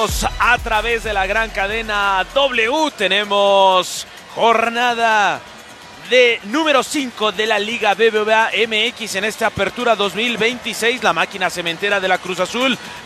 A través de la gran cadena W tenemos jornada de número 5 de la Liga BBVA MX en esta apertura 2026. La máquina cementera de la Cruz Azul